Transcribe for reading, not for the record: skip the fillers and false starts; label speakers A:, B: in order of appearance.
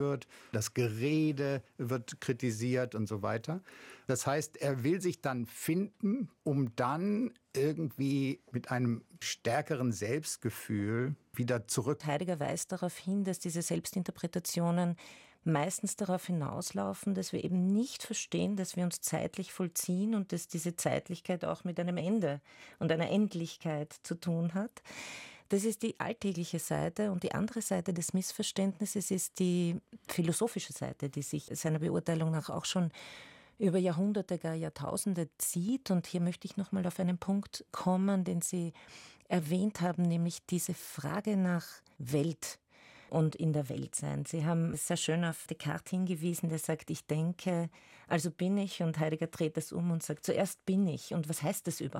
A: wird, das Gerede wird kritisiert und so weiter. Das heißt, er will sich dann finden, um dann irgendwie mit einem stärkeren Selbstgefühl wieder zurück.
B: Heidegger weist darauf hin, dass diese Selbstinterpretationen meistens darauf hinauslaufen, dass wir eben nicht verstehen, dass wir uns zeitlich vollziehen und dass diese Zeitlichkeit auch mit einem Ende und einer Endlichkeit zu tun hat. Das ist die alltägliche Seite, und die andere Seite des Missverständnisses ist die philosophische Seite, die sich seiner Beurteilung nach auch schon über Jahrhunderte, gar Jahrtausende zieht. Und hier möchte ich noch mal auf einen Punkt kommen, den Sie erwähnt haben, nämlich diese Frage nach Welt und in der Welt sein. Sie haben sehr schön auf Descartes hingewiesen, der sagt, ich denke, also bin ich, und Heidegger dreht das um und sagt, zuerst bin ich. Und was heißt das überhaupt?